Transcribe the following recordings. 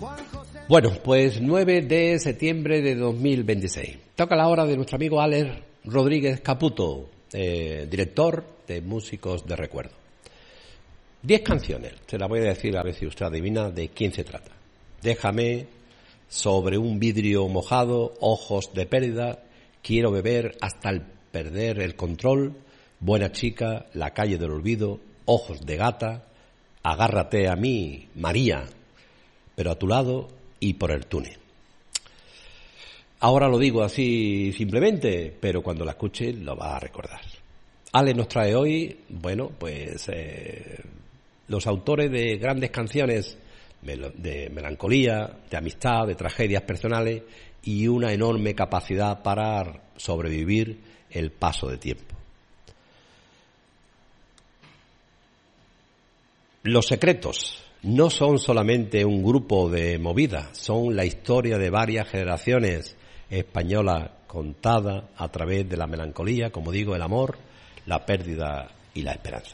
Bueno, pues 9 de septiembre de 2026. Toca la hora de nuestro amigo Alex Rodríguez Caputo, director de Músicos de Recuerdo. 10 canciones, se las voy a decir a ver si usted adivina de quién se trata. Déjame, Sobre un vidrio mojado, Ojos de pérdida, Quiero beber hasta el perder el control, Buena chica, La calle del olvido, Ojos de gata, Agárrate a mí, María, Pero a tu lado y Por el túnel. Ahora lo digo así simplemente, pero cuando la escuche lo va a recordar. Ale nos trae hoy, bueno, pues los autores de grandes canciones de melancolía, de amistad, de tragedias personales y una enorme capacidad para sobrevivir el paso de tiempo. Los Secretos no son solamente un grupo de movida, son la historia de varias generaciones españolas contada a través de la melancolía, como digo, el amor, la pérdida y la esperanza.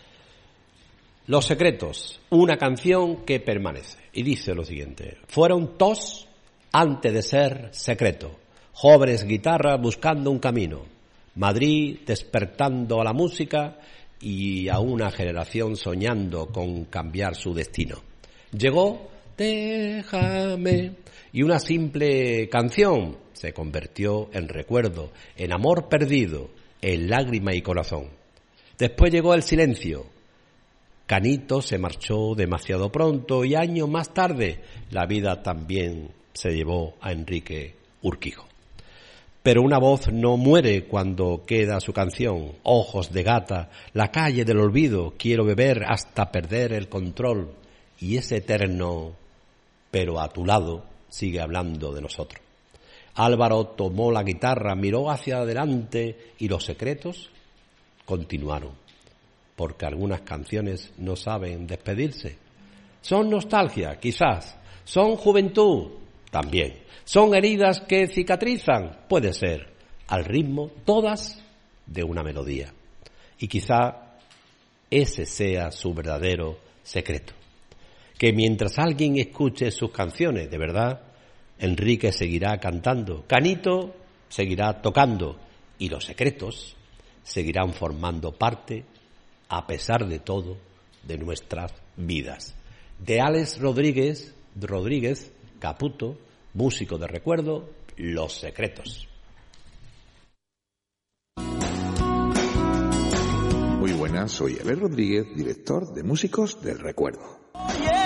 Los Secretos, una canción que permanece. Y dice lo siguiente: fueron tos antes de ser secreto, jóvenes guitarras buscando un camino, Madrid despertando a la música y a una generación soñando con cambiar su destino. Llegó Déjame, y una simple canción se convirtió en recuerdo, en amor perdido, en lágrima y corazón. Después llegó el silencio. Canito se marchó demasiado pronto y años más tarde la vida también se llevó a Enrique Urquijo. Pero una voz no muere cuando queda su canción. Ojos de gata, La calle del olvido, Quiero beber hasta perder el control. Y ese eterno, pero a tu lado, sigue hablando de nosotros. Álvaro tomó la guitarra, miró hacia adelante y los secretos continuaron. Porque algunas canciones no saben despedirse. Son nostalgia, quizás. Son juventud, también. Son heridas que cicatrizan, puede ser, al ritmo, todas de una melodía. Y quizá ese sea su verdadero secreto. Que mientras alguien escuche sus canciones, de verdad, Enrique seguirá cantando, Canito seguirá tocando y los secretos seguirán formando parte, a pesar de todo, de nuestras vidas. De Alex Rodríguez Caputo, músico de recuerdo, Los Secretos. Muy buenas, soy Alex Rodríguez, director de Músicos del Recuerdo.